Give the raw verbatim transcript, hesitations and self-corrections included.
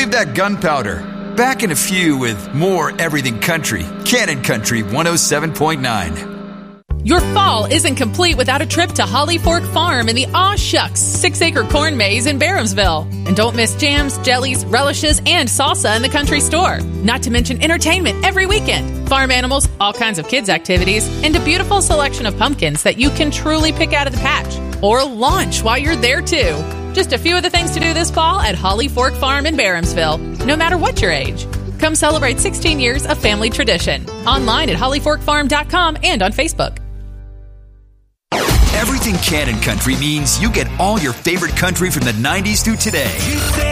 leave that gunpowder. Back in a few with more Everything Country. Cannon Country one oh seven point nine. Your fall isn't complete without a trip to Holly Fork Farm in the Aw Shucks six-acre corn maze in Barhamsville. And don't miss jams, jellies, relishes, and salsa in the country store. Not to mention entertainment every weekend, farm animals, all kinds of kids' activities, and a beautiful selection of pumpkins that you can truly pick out of the patch. Or launch while you're there, too. Just a few of the things to do this fall at Holly Fork Farm in Barhamsville, no matter what your age. Come celebrate sixteen years of family tradition. Online at holly fork farm dot com and on Facebook. Everything Cannon Country means you get all your favorite country from the nineties through today.